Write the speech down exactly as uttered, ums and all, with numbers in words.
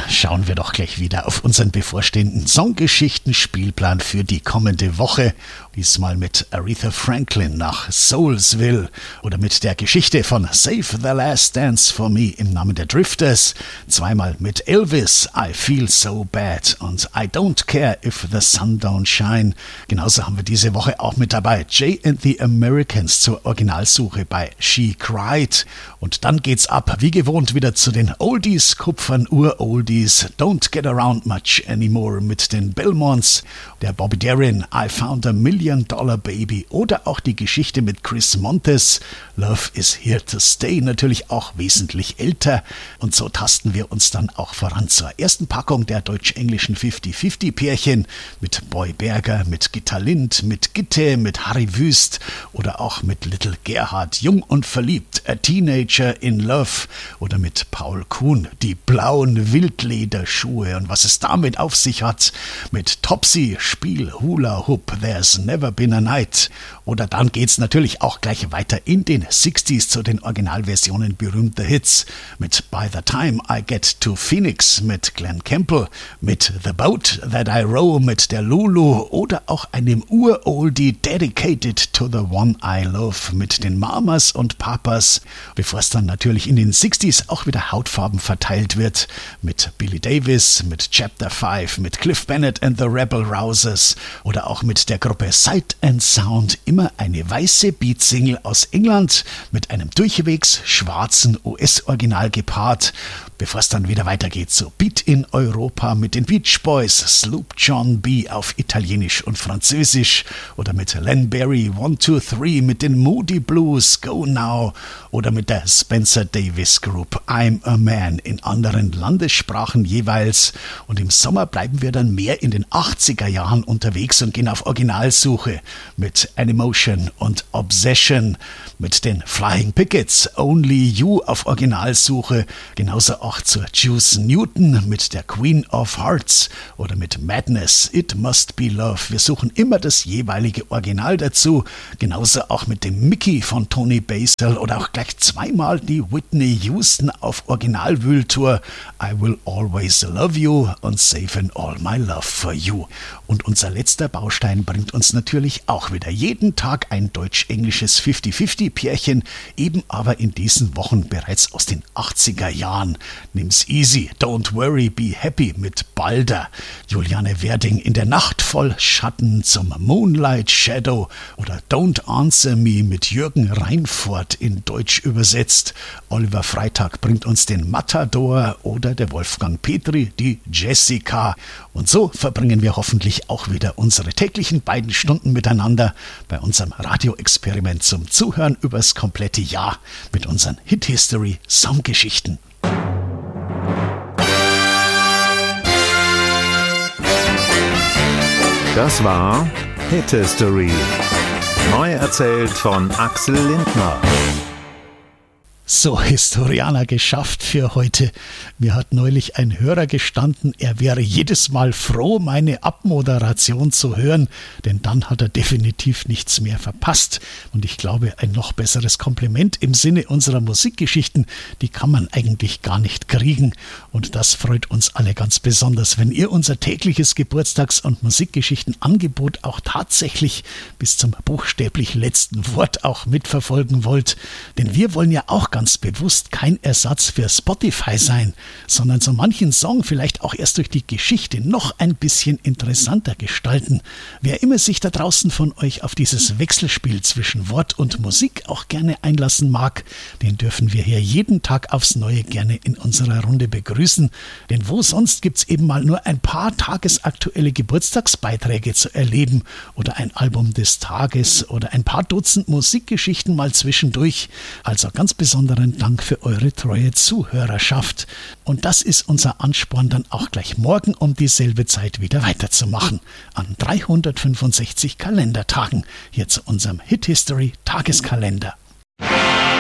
schauen wir doch gleich wieder auf unseren bevorstehenden Songgeschichten-Spielplan für die kommende Woche. Diesmal mit Aretha Franklin nach Soulsville oder mit der Geschichte von Save the Last Dance for Me im Namen der Drifters. Zweimal mit Elvis, I Feel So Bad und I Don't Care If the Sun Don't Shine. Genauso haben wir diese Woche auch mit dabei Jay and the Americans zur Originalsuche bei She Cried. Und dann geht's ab, wie gewohnt, wieder zu den Oldies, Kupfern, Ur-Oldies. Don't Get Around Much Anymore mit den Belmonts, der Bobby Darin, I Found a Million Dollar Baby oder auch die Geschichte mit Chris Montes, Love is Here to Stay, natürlich auch wesentlich älter. Und so tasten wir uns dann auch voran zur ersten Packung der deutsch-englischen fünfzig fünfzig Pärchen mit Boy Berger, mit Gitta Lind, mit Gitte, mit Harry Wüst oder auch mit Little Gerhard, Jung und verliebt, A Teenager in Love oder mit Paul Kuhn, die blauen Wildlederschuhe und was es damit auf sich hat, mit Topsy, Spiel Hula Hoop, There's Never Been a Night. Oder dann geht's natürlich auch gleich weiter in den sechziger zu den Originalversionen berühmter Hits mit By the Time I Get to Phoenix mit Glenn Campbell, mit The Boat That I Row mit der Lulu oder auch einem Ur-Oldie Dedicated to the One I Love mit den Mamas und Papas, bevor es dann natürlich in den sechziger auch wieder Hautfarben verteilt wird mit Billy Davis, mit Chapter fünf, mit Cliff Bennett and the Rebel Rousers oder auch mit der Gruppe Sight and Sound, immer eine weiße Beat-Single aus England mit einem durchwegs schwarzen U S-Original gepaart, bevor es dann wieder weitergeht zu Beat in Europa mit den Beach Boys, Sloop John B. auf Italienisch und Französisch oder mit Len Barry one two three mit den Moody Blues, Go Now oder mit der Spencer Davis Group, I'm a Man in anderen Landessprachen jeweils. Und im Sommer bleiben wir dann mehr in den achtziger Jahren unterwegs und gehen auf Originalsuche mit Animation und Obsession, mit den Flying Pickets, Only You auf Originalsuche, genauso auch zur Juice Newton mit der Queen of Hearts oder mit Madness, It Must Be Love. Wir suchen immer das jeweilige Original dazu, genauso auch mit dem Mickey von Tony Basil oder auch gleich zweimal die Whitney Houston auf Originalwühltour, I Will Always Love You und Saving All My Love for You. Und unser letzter Baustein bringt uns natürlich auch wieder jeden Tag ein deutsch-englisches fünfzig fünfzig Pärchen, eben aber in diesen Wochen bereits aus den achtziger Jahren. Nimm's easy, don't worry, be happy mit Balder. Juliane Werding in der Nacht voll Schatten zum Moonlight Shadow oder Don't Answer Me mit Jürgen Reinfurt in Deutsch übersetzt. Oliver Freitag bringt uns den Matador oder der Wolfgang Petri die Jessica. Und so verbringen wir hoffentlich auch wieder unsere täglichen beiden Stunden miteinander bei unserem Radioexperiment zum Zuhören übers komplette Jahr mit unseren Hit History Songgeschichten. Das war Hit History. Neu erzählt von Axel Lindner. So, Historianer geschafft für heute. Mir hat neulich ein Hörer gestanden, er wäre jedes Mal froh, meine Abmoderation zu hören, denn dann hat er definitiv nichts mehr verpasst. Und ich glaube, ein noch besseres Kompliment im Sinne unserer Musikgeschichten, die kann man eigentlich gar nicht kriegen. Und das freut uns alle ganz besonders, wenn ihr unser tägliches Geburtstags- und Musikgeschichtenangebot auch tatsächlich bis zum buchstäblich letzten Wort auch mitverfolgen wollt. Denn wir wollen ja auch ganz bewusst kein Ersatz für Spotify sein, sondern so manchen Song vielleicht auch erst durch die Geschichte noch ein bisschen interessanter gestalten. Wer immer sich da draußen von euch auf dieses Wechselspiel zwischen Wort und Musik auch gerne einlassen mag, den dürfen wir hier jeden Tag aufs Neue gerne in unserer Runde begrüßen. Denn wo sonst gibt's eben mal nur ein paar tagesaktuelle Geburtstagsbeiträge zu erleben oder ein Album des Tages oder ein paar Dutzend Musikgeschichten mal zwischendurch. Also ganz besonders Dank für eure treue Zuhörerschaft. Und das ist unser Ansporn, dann auch gleich morgen um dieselbe Zeit wieder weiterzumachen. An dreihundertfünfundsechzig Kalendertagen hier zu unserem Hit History Tageskalender.